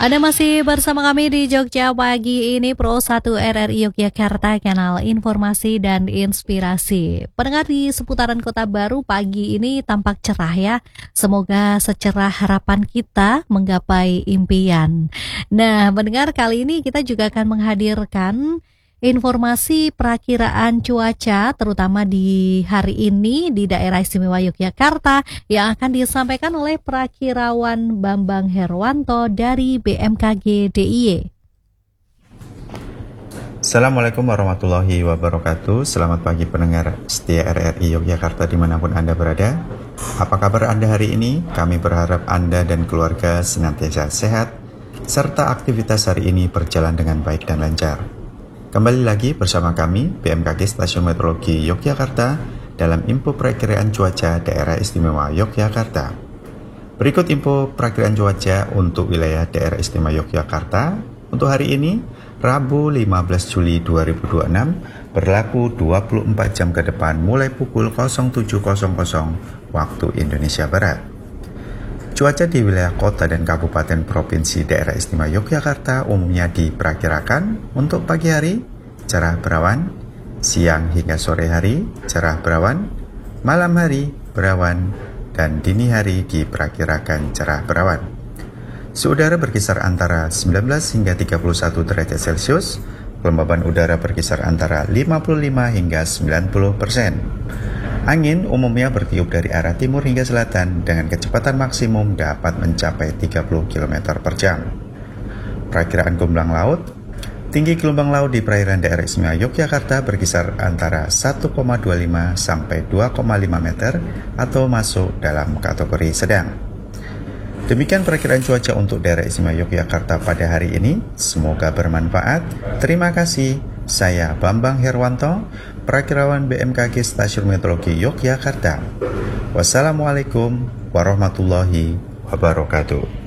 Anda masih bersama kami di Jogja Pagi ini Pro 1 RRI Yogyakarta, kanal informasi dan inspirasi. Pendengar di seputaran Kota Baru pagi ini tampak cerah ya. Semoga secerah harapan kita menggapai impian. Nah, pendengar, kali ini kita juga akan menghadirkan informasi perakiraan cuaca terutama di hari ini di daerah istimewa Yogyakarta yang akan disampaikan oleh Prakirawan Bambang Herwanto dari BMKG DIY. Assalamualaikum warahmatullahi wabarakatuh. Selamat pagi pendengar setia RRI Yogyakarta dimanapun Anda berada. Apa kabar Anda hari ini? Kami berharap Anda dan keluarga senantiasa sehat serta aktivitas hari ini berjalan dengan baik dan lancar. Kembali lagi bersama kami, BMKG Stasiun Meteorologi Yogyakarta, dalam info perakiraan cuaca daerah istimewa Yogyakarta. Berikut info perakiraan cuaca untuk wilayah daerah istimewa Yogyakarta. Untuk hari ini, Rabu 15 Juli 2026, berlaku 24 jam ke depan mulai pukul 07.00 waktu Indonesia Barat. Cuaca di wilayah kota dan kabupaten provinsi daerah istimewa Yogyakarta umumnya diperkirakan untuk pagi hari cerah berawan, siang hingga sore hari cerah berawan, malam hari berawan, dan dini hari diperkirakan cerah berawan. Suhu udara berkisar antara 19 hingga 31 derajat Celcius, kelembaban udara berkisar antara 55 hingga 90%. Angin umumnya bertiup dari arah timur hingga selatan dengan kecepatan maksimum dapat mencapai 30 km per jam. Perakiraan gelombang laut, tinggi gelombang laut di perairan daerah istimewa Yogyakarta berkisar antara 1,25 sampai 2,5 meter atau masuk dalam kategori sedang. Demikian perakiraan cuaca untuk daerah istimewa Yogyakarta pada hari ini. Semoga bermanfaat. Terima kasih. Saya Bambang Herwanto, Prakirawan BMKG Stasiun Meteorologi Yogyakarta. Wassalamualaikum warahmatullahi wabarakatuh.